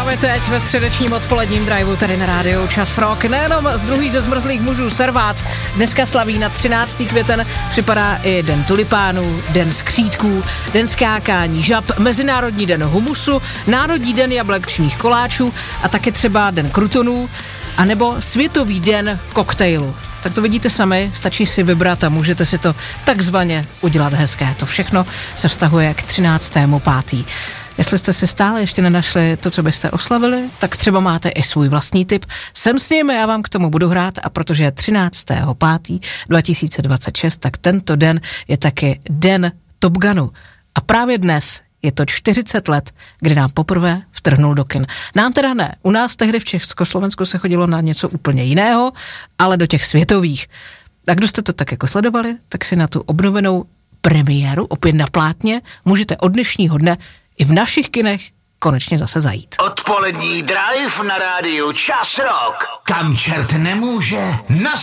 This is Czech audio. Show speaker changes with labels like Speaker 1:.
Speaker 1: právě teď ve středečním odpoledním driveu tady na rádiu Čas Rock. Nejenom z druhý ze zmrzlých mužů Servác dneska slaví na 13. květen, připadá i den tulipánů, den skřítků, den skákání žab, Mezinárodní den humusu, Národní den jablečných koláčů a taky třeba den krutonů, anebo Světový den koktejlu. Tak to vidíte sami, stačí si vybrat a můžete si to takzvaně udělat hezké. To všechno se vztahuje k 13.5. Jestli jste si stále ještě nenašli to, co byste oslavili, tak třeba máte i svůj vlastní tip. Jsem s ním, já vám k tomu budu hrát a protože je 13.5.2026, tak tento den je taky den Top Gunu. A právě dnes je to 40 let, kdy nám poprvé vtrhnul do kin. Nám teda ne, u nás tehdy v Československu se chodilo na něco úplně jiného, ale do těch světových. A kdo jste to tak jako sledovali, tak si na tu obnovenou premiéru opět na plátně můžete od dnešního dne i v našich kinech konečně zase zajít.
Speaker 2: Odpolední drive na rádiu Čas Rock. Kam čert nemůže, na